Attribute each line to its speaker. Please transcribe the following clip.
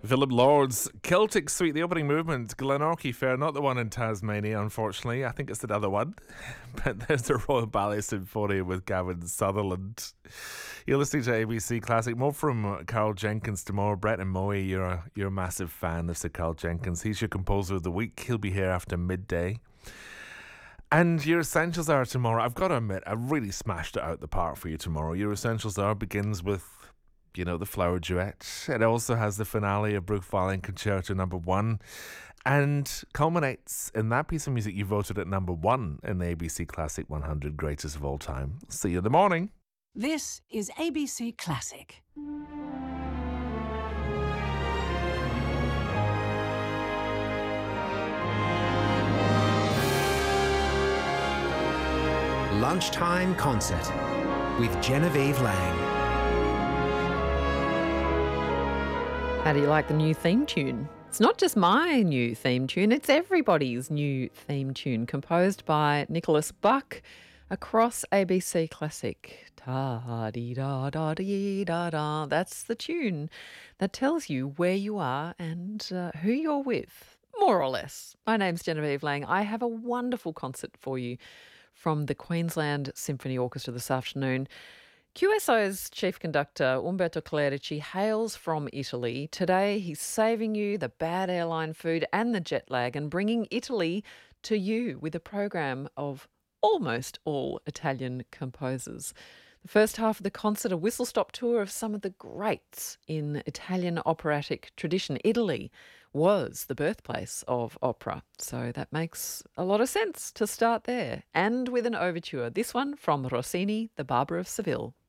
Speaker 1: Philip Lord's Celtic Suite, the opening movement, Glenorchy Fair, not the one in Tasmania, unfortunately. I think it's the other one. But there's the Royal Ballet Sinfonia with Gavin Sutherland. You're listening to ABC Classic. More from Carl Jenkins tomorrow. Brett and Moe, you're a massive fan of Sir Carl Jenkins. He's your composer of the week. He'll be here after midday. And Your Essentials Hour tomorrow. I've got to admit, I really smashed it out the park for you tomorrow. Your Essentials Hour begins with, the Flower Duet. It also has the finale of Brook Violin Concerto No. 1 and culminates in that piece of music you voted at number 1 in the ABC Classic 100 Greatest of All Time. See you in the morning.
Speaker 2: This is ABC Classic.
Speaker 3: Lunchtime Concert with Genevieve Lang.
Speaker 4: How do you like the new theme tune? It's not just my new theme tune, it's everybody's new theme tune, composed by Nicholas Buck across ABC Classic. Ta-dee-da-da-dee-da-da. That's the tune that tells you where you are and who you're with, more or less. My name's Genevieve Lang. I have a wonderful concert for you from the Queensland Symphony Orchestra this afternoon. QSO's chief conductor, Umberto Clerici, hails from Italy. Today, he's saving you the bad airline food and the jet lag and bringing Italy to you with a program of almost all Italian composers. The first half of the concert, a whistle-stop tour of some of the greats in Italian operatic tradition. Italy was the birthplace of opera, so that makes a lot of sense to start there. And with an overture, this one from Rossini, The Barber of Seville.